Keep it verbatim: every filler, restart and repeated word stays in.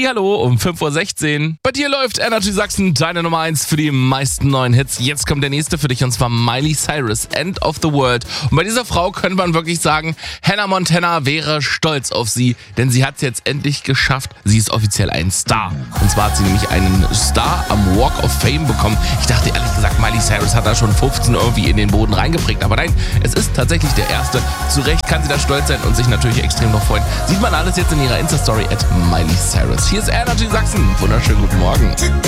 Hallihallo um fünf Uhr sechzehn. Bei dir läuft Energy Sachsen, deine Nummer eins für die meisten neuen Hits. Jetzt kommt der nächste für dich und zwar Miley Cyrus, End of the World. Und bei dieser Frau könnte man wirklich sagen, Hannah Montana wäre stolz auf sie, denn sie hat es jetzt endlich geschafft. Sie ist offiziell ein Star. Und zwar hat sie nämlich einen Star am Walk of Fame bekommen. Ich dachte ehrlich gesagt, Miley Cyrus hat da schon fünfzehn irgendwie in den Boden reingeprägt. Aber nein, es ist tatsächlich der erste. Zu Recht kann sie da stolz sein und sich natürlich extrem noch freuen. Sieht man alles jetzt in ihrer Insta-Story at Miley Cyrus. Hier ist Energy Sachsen. Wunderschönen guten Morgen.